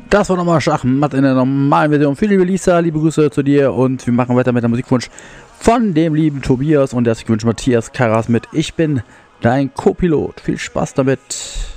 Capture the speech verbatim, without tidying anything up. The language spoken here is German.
Das war nochmal Schachmatt in der normalen Version. Viele liebe Lisa, liebe Grüße zu dir und wir machen weiter mit der Musikwunsch von dem lieben Tobias und der Wunsch Matthias Karas mit Ich bin dein Co-Pilot. Viel Spaß damit.